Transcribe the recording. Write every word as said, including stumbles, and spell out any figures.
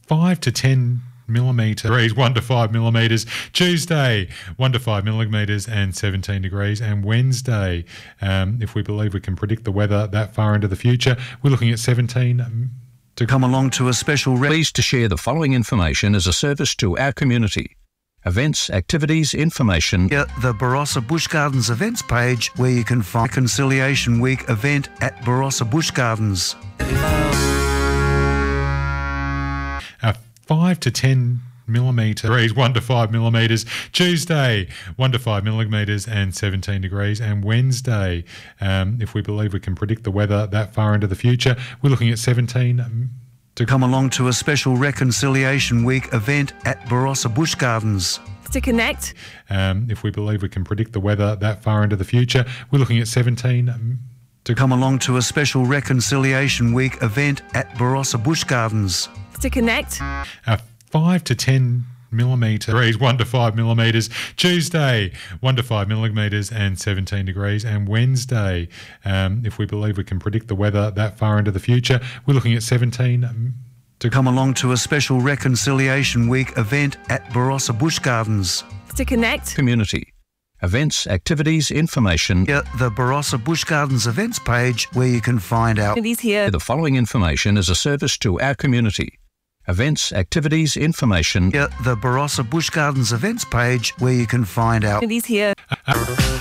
five to ten millimetre degrees, one to five millimetres. Tuesday, one to five millimetres and seventeen degrees. And Wednesday, um, if we believe we can predict the weather that far into the future, we're looking at seventeen to come along to a special... Re- Pleased to share the following information as a service to our community. Events, activities, information. Yeah, the Barossa Busch Gardens events page where you can find Reconciliation Week event at Barossa Busch Gardens. Uh, five to ten millimetre degrees, one to five millimetres. Tuesday, one to five millimetres and seventeen degrees. And Wednesday, um, if we believe we can predict the weather that far into the future, we're looking at seventeen to come along to a special Reconciliation Week event at Barossa Busch Gardens. To connect. Um, if we believe we can predict the weather that far into the future, we're looking at seventeen to come along to a special Reconciliation Week event at Barossa Busch Gardens. To connect. Uh, five to ten millimetre degrees, one to five millimetres. Tuesday, one to five millimetres and seventeen degrees. And Wednesday, um, if we believe we can predict the weather that far into the future, we're looking at seventeen to come along to a special Reconciliation Week event at Barossa Busch Gardens. To connect. Community. Events, activities, information. Yeah, the Barossa Busch Gardens events page where you can find out. These here. The following information is a service to our community. Events, activities, information. Yeah, the Barossa Busch Gardens events page where you can find out. These here.